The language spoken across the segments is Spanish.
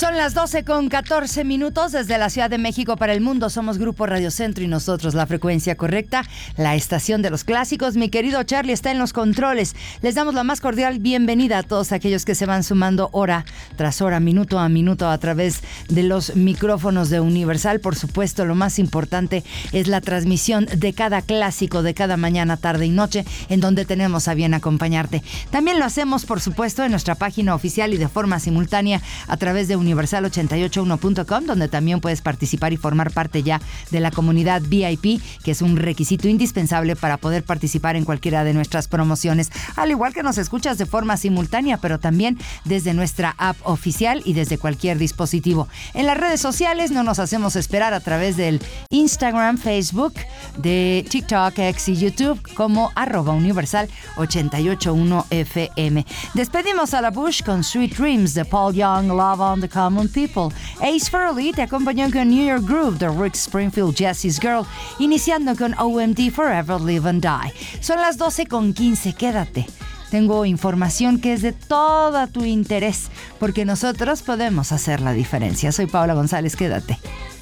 Son las 12:14 desde la Ciudad de México para el mundo. Somos Grupo Radio Centro y nosotros la frecuencia correcta, la estación de los clásicos. Mi querido Charlie está en los controles. Les damos la más cordial bienvenida a todos aquellos que se van sumando hora tras hora, minuto a minuto a través de los micrófonos de Universal. Por supuesto, lo más importante es la transmisión de cada clásico de cada mañana, tarde y noche, en donde tenemos a bien acompañarte. También lo hacemos, por supuesto, en nuestra página oficial y de forma simultánea a través de universal881.com, donde también puedes participar y formar parte ya de la comunidad VIP, que es un requisito indispensable para poder participar en cualquiera de nuestras promociones, al igual que nos escuchas de forma simultánea, pero también desde nuestra app oficial y desde cualquier dispositivo. En las redes sociales no nos hacemos esperar a través del Instagram, Facebook, de TikTok, X y YouTube como @universal881fm. Despedimos a la Bush con Sweet Dreams de Paul Young, Love on the Common People. Ace Frehley te acompañó con New York Groove de Rick Springfield, Jesse's Girl, iniciando con OMD Forever Live and Die. Son las 12:15, quédate. Tengo información que es de todo tu interés, porque nosotros podemos hacer la diferencia. Soy Paola González, quédate.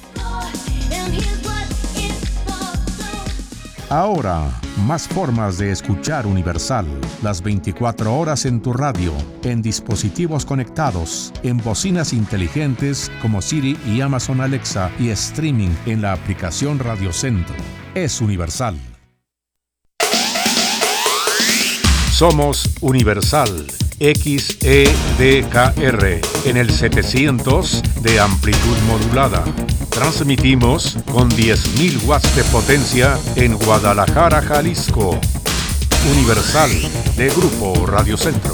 Ahora, más formas de escuchar Universal. Las 24 horas en tu radio, en dispositivos conectados, en bocinas inteligentes como Siri y Amazon Alexa y streaming en la aplicación Radio Centro. Es Universal. Somos Universal XEDKR en el 700 de amplitud modulada. Transmitimos con 10.000 watts de potencia en Guadalajara, Jalisco. Universal de Grupo Radio Centro.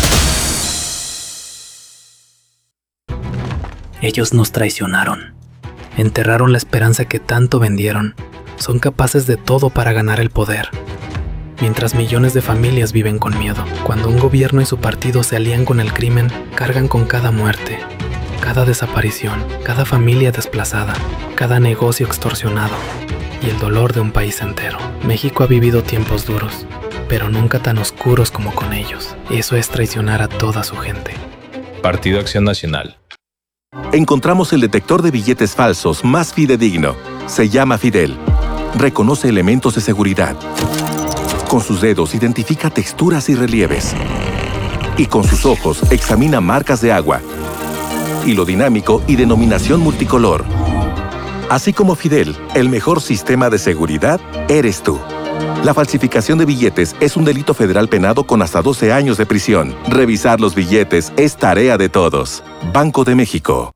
Ellos nos traicionaron. Enterraron la esperanza que tanto vendieron. Son capaces de todo para ganar el poder. Mientras millones de familias viven con miedo. Cuando un gobierno y su partido se alían con el crimen, cargan con cada muerte, cada desaparición, cada familia desplazada, cada negocio extorsionado y el dolor de un país entero. México ha vivido tiempos duros, pero nunca tan oscuros como con ellos. Eso es traicionar a toda su gente. Partido Acción Nacional. Encontramos el detector de billetes falsos más fidedigno. Se llama Fidel. Reconoce elementos de seguridad. Con sus dedos identifica texturas y relieves. Y con sus ojos examina marcas de agua, hilo dinámico y denominación multicolor. Así como Fidel, el mejor sistema de seguridad eres tú. La falsificación de billetes es un delito federal penado con hasta 12 años de prisión. Revisar los billetes es tarea de todos. Banco de México.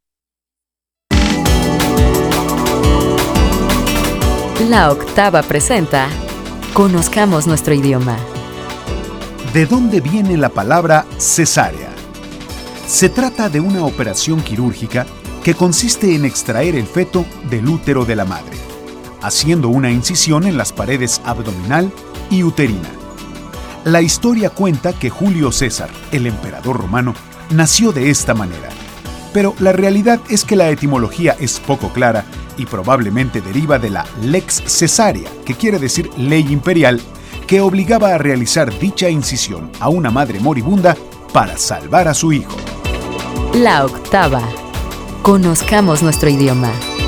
La Octava presenta Conozcamos nuestro idioma. ¿De dónde viene la palabra cesárea? Se trata de una operación quirúrgica que consiste en extraer el feto del útero de la madre, haciendo una incisión en las paredes abdominal y uterina. La historia cuenta que Julio César, el emperador romano, nació de esta manera. Pero la realidad es que la etimología es poco clara y probablemente deriva de la lex cesárea, que quiere decir ley imperial, que obligaba a realizar dicha incisión a una madre moribunda para salvar a su hijo. La Octava. Conozcamos nuestro idioma.